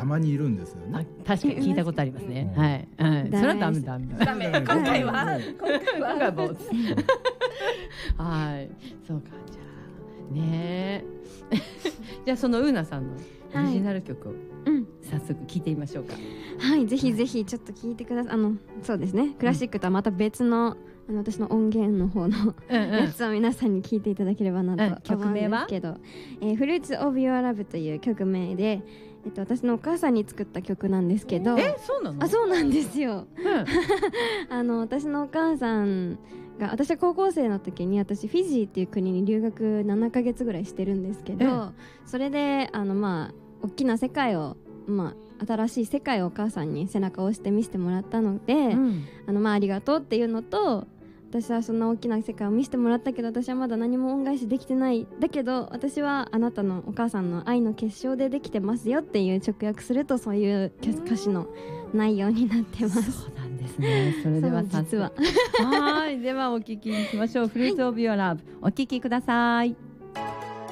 まにいるんですよね。 確かに聞いたことありますね。はい、それはダメダメ。 ダメ。今回はボツ。はい、そうか。じゃあねじゃあそのウーナさんのオリジナル曲を早速聞いてみましょうか。 はい、ぜひぜひちょっと聞いてください。そうですね、クラシックとはまた別の私の音源の方のやつを皆さんに聴いていただければなと思うんですけど、フルーツオブユアラブという曲名で、私のお母さんに作った曲なんですけど。 そうなの？ そうなんですよ。私のお母さんが、私は高校生の時に私フィジーっていう国に留学7ヶ月ぐらいしてるんですけど、それで大きな世界を、新しい世界をお母さんに背中を押して見せてもらったので、ありがとうっていうのと、私はそんな大きな世界を見せてもらったけど、私はまだ何も恩返しできてない。だけど私はあなたのお母さんの愛の結晶でできてますよっていう直訳すると、そういう歌詞の内容になってます。 そうなんですね。それでは実ははい、ではお聞きにしましょう。フルーツオブユアラブ、お聞きください。